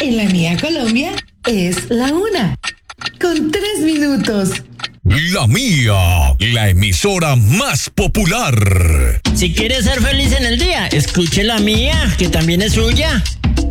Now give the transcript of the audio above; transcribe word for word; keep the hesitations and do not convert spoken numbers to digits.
En la mía Colombia es la una, con tres minutos. La mía, la emisora más popular. Si quieres ser feliz en el día, escuche la mía, que también es suya.